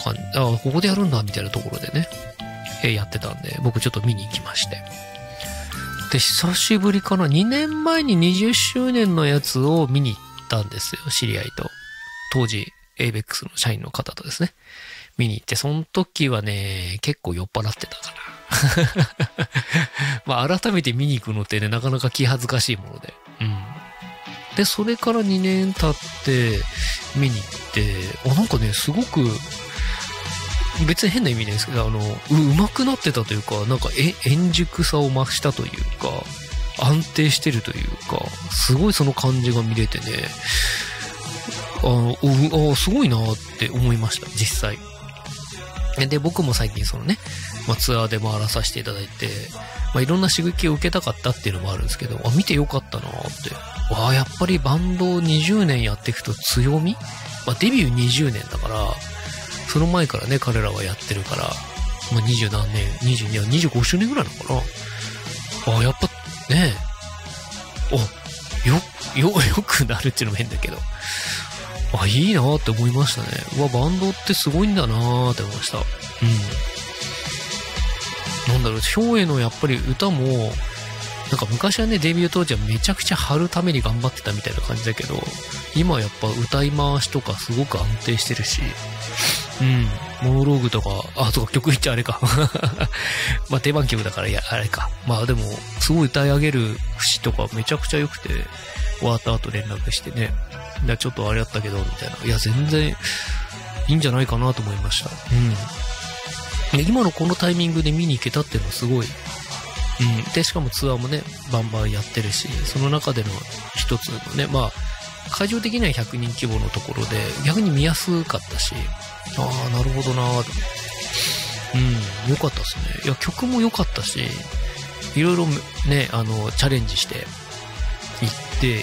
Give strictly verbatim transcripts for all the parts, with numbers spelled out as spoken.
感じ、あ、ここでやるんだみたいなところでね、えー、やってたんで、僕ちょっと見に行きまして。で、久しぶりかな、にねんまえににじゅっしゅうねんのやつを見に行ったんですよ、知り合いと。当時、エイベックス の社員の方とですね、見に行って、その時はね、結構酔っ払ってたかな。まあ、改めて見に行くのってね、なかなか気恥ずかしいもので。うん。で、それからにねん経って、見に行って、あ、なんかね、すごく、別に変な意味ですけど、あの、う、上手くなってたというか、なんか、え、円熟さを増したというか、安定してるというか、すごいその感じが見れてね、あの、あ、すごいなって思いました、実際。で、僕も最近そのね、まあ、ツアーで回らさせていただいて、まあ、いろんな刺激を受けたかったっていうのもあるんですけど、あ、見てよかったなって。わあ、やっぱりバンドをにじゅうねんやっていくと強み？まあ、デビューにじゅうねんだから、その前からね、彼らはやってるから、まあ、にじゅう何年、にじゅうに、にじゅうごしゅうねんぐらいなのかな。あ、やっぱ、ねえ、あ、よ、よ、よくなるっていうのも変だけど、あ、いいなーって思いましたね。うわ、バンドってすごいんだなーって思いました。うん。なんだろう、翔英のやっぱり歌も、なんか昔はね、デビュー当時はめちゃくちゃ張るために頑張ってたみたいな感じだけど、今はやっぱ歌い回しとかすごく安定してるし、うん、モノローグとか、あ、そうか、曲言っちゃあれか。まあ定番曲だから、いや、あれか。まあでも、すごい歌い上げる節とかめちゃくちゃ良くて、終わった後連絡してね、だちょっとあれやったけど、みたいな。いや、全然、いいんじゃないかなと思いました。うん。で、今のこのタイミングで見に行けたっていうのはすごい、うん。で、しかもツアーもね、バンバンやってるし、その中での一つのね、まあ、会場的にはひゃくにん規模のところで、逆に見やすかったし、ああ、なるほどなーと。うん、よかったですね。いや、曲も良かったし、いろいろね、あの、チャレンジしていって、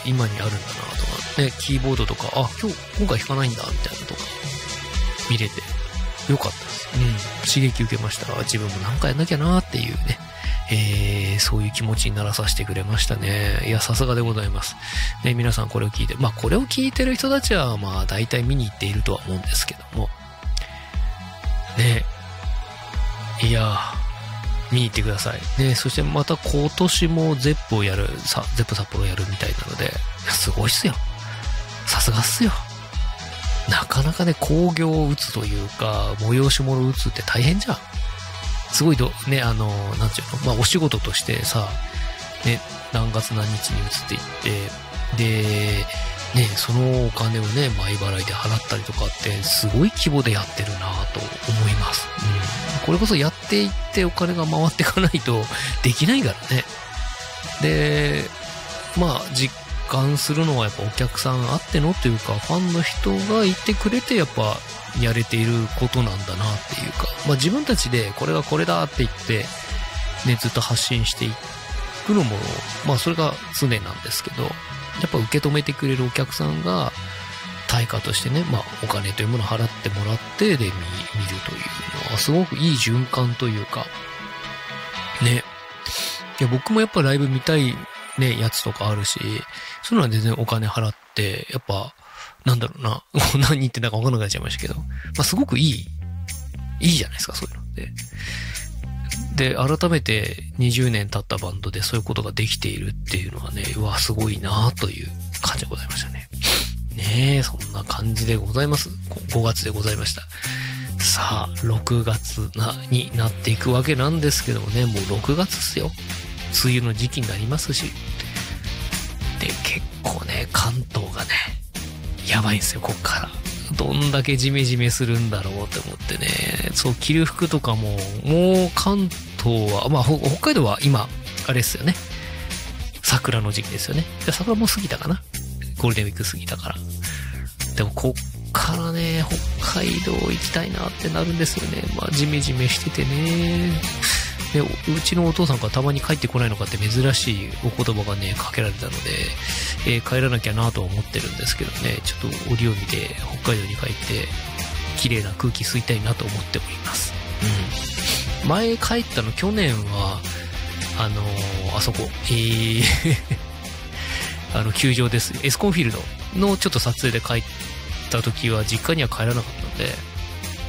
今にあるんだなとか、ね、キーボードとか、あ、今日、今回弾かないんだ、みたいなとか、見れて、良かったです。うん、刺激受けました。自分もなんかやんなきゃなーっていうね。えー、そういう気持ちにならさせてくれましたね。いや、さすがでございます。ね、皆さんこれを聞いて、まあこれを聞いてる人たちは、まあ大体見に行っているとは思うんですけども。ね、いやー、見に行ってください。ね、そしてまた今年もゼップをやる、さ、ゼップ札幌やるみたいなので、いや、すごいっすよ。さすがっすよ。なかなかね、興行を打つというか、催し物を打つって大変じゃん。すごいど、ね、あの、なんていうの、まあ、お仕事としてさ、ね、何月何日に移っていって、で、ね、そのお金をね、前払いで払ったりとかって、すごい規模でやってるなぁと思います。うん。これこそやっていってお金が回っていかないとできないからね。で、まあ、実感するのはやっぱお客さんあってのというか、ファンの人がいてくれて、やっぱ、やれていることなんだなっていうか、まあ自分たちでこれがこれだって言って、ね、ずっと発信していくのも、まあそれが常なんですけど、やっぱ受け止めてくれるお客さんが、対価としてね、まあお金というものを払ってもらって、で見、見るというのは、すごくいい循環というか、ね。いや、僕もやっぱライブ見たいね、やつとかあるし、そういうのは全然お金払って、やっぱ、なんだろうな。何言ってんだか分かんなくなっちゃいましたけど。まあ、すごくいい、いいじゃないですか、そういうのって。で、改めてにじゅうねん経ったバンドでそういうことができているっていうのはね、うわ、すごいなという感じでございましたね。ねえ、そんな感じでございます。ごがつでございました。さあ、ろくがつな、になっていくわけなんですけどもね、もうろくがつっすよ。梅雨の時期になりますし。で、結構ね、関東がね、やばいんですよ、こっから。どんだけジメジメするんだろうって思ってね。そう、着る服とかも、もう関東は、まあ、北海道は今、あれですよね。桜の時期ですよね。桜もう過ぎたかな？ゴールデンウィーク過ぎたから。でも、こっからね、北海道行きたいなってなるんですよね。まあ、ジメジメしててね。で、うちのお父さんからたまに帰ってこないのかって珍しいお言葉がね、かけられたので、えー、帰らなきゃなとは思ってるんですけどね、ちょっと折を見て北海道に帰って、綺麗な空気吸いたいなと思っております。うん。前帰ったの去年は、あのー、あそこ、えー、あの、球場です。エスコンフィールドのちょっと撮影で帰った時は実家には帰らなかったので、